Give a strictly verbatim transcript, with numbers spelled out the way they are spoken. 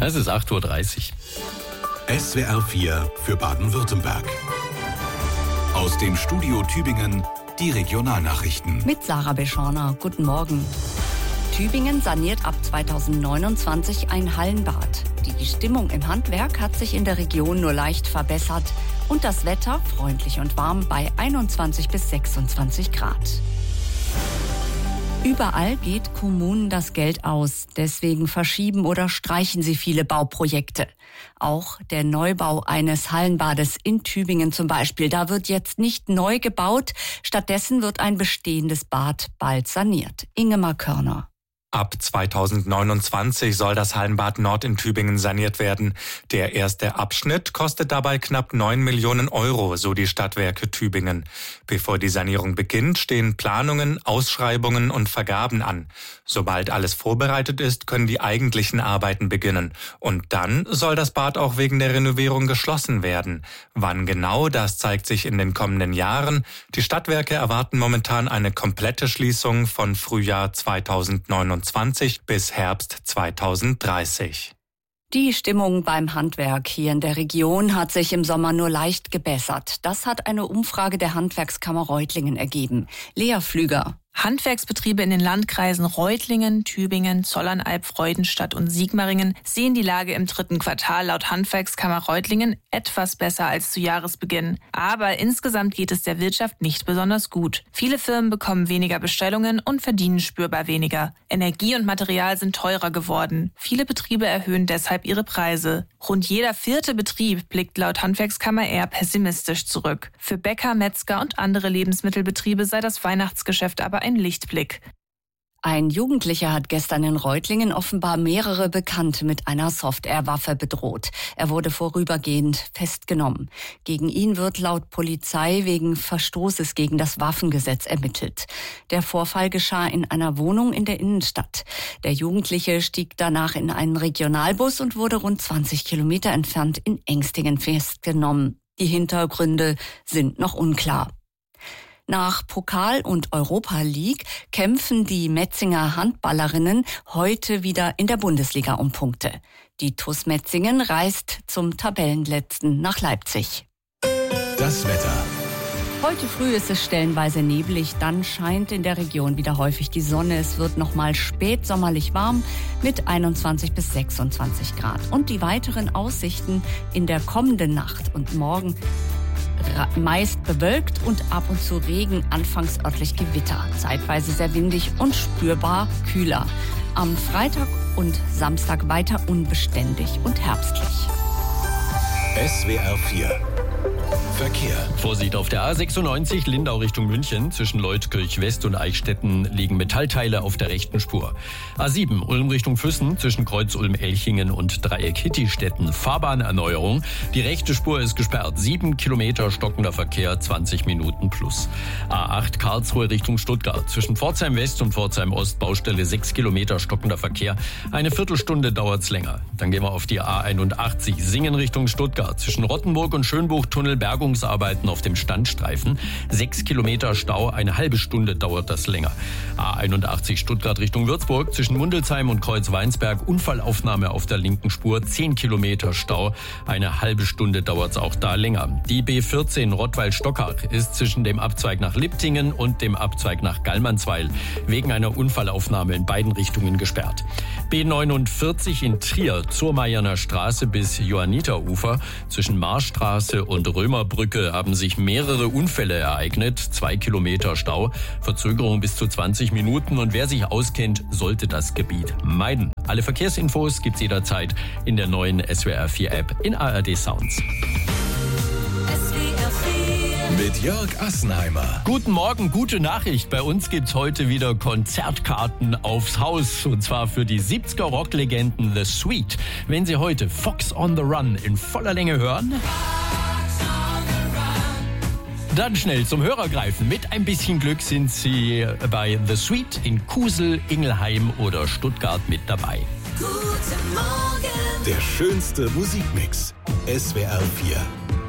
Es ist acht Uhr dreißig. S W R vier für Baden-Württemberg. Aus dem Studio Tübingen die Regionalnachrichten. Mit Sarah Beschorner. Guten Morgen. Tübingen saniert ab zweitausendneunundzwanzig ein Hallenbad. Die Stimmung im Handwerk hat sich in der Region nur leicht verbessert. Und das Wetter freundlich und warm bei einundzwanzig bis sechsundzwanzig Grad. Überall geht Kommunen das Geld aus. Deswegen verschieben oder streichen sie viele Bauprojekte. Auch der Neubau eines Hallenbades in Tübingen zum Beispiel. Da wird jetzt nicht neu gebaut. Stattdessen wird ein bestehendes Bad bald saniert. Ingemar Körner. Ab zweitausendneunundzwanzig soll das Hallenbad Nord in Tübingen saniert werden. Der erste Abschnitt kostet dabei knapp neun Millionen Euro, so die Stadtwerke Tübingen. Bevor die Sanierung beginnt, stehen Planungen, Ausschreibungen und Vergaben an. Sobald alles vorbereitet ist, können die eigentlichen Arbeiten beginnen. Und dann soll das Bad auch wegen der Renovierung geschlossen werden. Wann genau, das zeigt sich in den kommenden Jahren. Die Stadtwerke erwarten momentan eine komplette Schließung von Frühjahr zweitausendneunundzwanzig bis Herbst zweitausenddreißig. Die Stimmung beim Handwerk hier in der Region hat sich im Sommer nur leicht gebessert. Das hat eine Umfrage der Handwerkskammer Reutlingen ergeben. Lea Flüger. Handwerksbetriebe in den Landkreisen Reutlingen, Tübingen, Zollernalb, Freudenstadt und Sigmaringen sehen die Lage im dritten Quartal laut Handwerkskammer Reutlingen etwas besser als zu Jahresbeginn. Aber insgesamt geht es der Wirtschaft nicht besonders gut. Viele Firmen bekommen weniger Bestellungen und verdienen spürbar weniger. Energie und Material sind teurer geworden. Viele Betriebe erhöhen deshalb ihre Preise. Rund jeder vierte Betrieb blickt laut Handwerkskammer eher pessimistisch zurück. Für Bäcker, Metzger und andere Lebensmittelbetriebe sei das Weihnachtsgeschäft aber ein Lichtblick. Ein Jugendlicher hat gestern in Reutlingen offenbar mehrere Bekannte mit einer Soft-Air-Waffe bedroht. Er wurde vorübergehend festgenommen. Gegen ihn wird laut Polizei wegen Verstoßes gegen das Waffengesetz ermittelt. Der Vorfall geschah in einer Wohnung in der Innenstadt. Der Jugendliche stieg danach in einen Regionalbus und wurde rund zwanzig Kilometer entfernt in Engstingen festgenommen. Die Hintergründe sind noch unklar. Nach Pokal- und Europa League kämpfen die Metzinger Handballerinnen heute wieder in der Bundesliga um Punkte. Die T U S Metzingen reist zum Tabellenletzten nach Leipzig. Das Wetter. Heute früh ist es stellenweise neblig, dann scheint in der Region wieder häufig die Sonne. Es wird nochmal spätsommerlich warm mit einundzwanzig bis sechsundzwanzig Grad. Und die weiteren Aussichten in der kommenden Nacht und morgen: meist bewölkt und ab und zu Regen, anfangs örtlich Gewitter. Zeitweise sehr windig und spürbar kühler. Am Freitag und Samstag weiter unbeständig und herbstlich. S W R vier Verkehr. Vorsicht auf der A sechsundneunzig Lindau Richtung München. Zwischen Leutkirch West und Eichstätten liegen Metallteile auf der rechten Spur. A sieben Ulm Richtung Füssen zwischen Kreuz Ulm-Elchingen und Dreieck Hittistetten. Fahrbahnerneuerung. Die rechte Spur ist gesperrt. Sieben Kilometer stockender Verkehr, zwanzig Minuten plus. A acht Karlsruhe Richtung Stuttgart. Zwischen Pforzheim West und Pforzheim Ost Baustelle sechs Kilometer stockender Verkehr. Eine Viertelstunde dauert's länger. Dann gehen wir auf die A einundachtzig Singen Richtung Stuttgart. Zwischen Rottenburg und Schönbuchtunnel Bergungsarbeiten auf dem Standstreifen. Sechs Kilometer Stau, eine halbe Stunde dauert das länger. A einundachtzig Stuttgart Richtung Würzburg, zwischen Mundelsheim und Kreuzweinsberg, Unfallaufnahme auf der linken Spur, zehn Kilometer Stau, eine halbe Stunde dauert es auch da länger. Die B vierzehn Rottweil-Stockach ist zwischen dem Abzweig nach Liptingen und dem Abzweig nach Gallmannsweil wegen einer Unfallaufnahme in beiden Richtungen gesperrt. B neunundvierzig in Trier zur Maierner Straße bis Johanniterufer, zwischen Marstraße und Römerbrücke haben sich mehrere Unfälle ereignet. Zwei Kilometer Stau, Verzögerung bis zu zwanzig Minuten. Und wer sich auskennt, sollte das Gebiet meiden. Alle Verkehrsinfos gibt's jederzeit in der neuen S W R vier App in A R D Sounds. Mit Jörg Assenheimer. Guten Morgen, gute Nachricht. Bei uns gibt's heute wieder Konzertkarten aufs Haus. Und zwar für die siebziger Rocklegenden The Sweet. Wenn Sie heute Fox on the Run in voller Länge hören, dann schnell zum Hörer greifen. Mit ein bisschen Glück sind Sie bei The Sweet in Kusel, Ingelheim oder Stuttgart mit dabei. Guten Morgen. Der schönste Musikmix. S W R vier.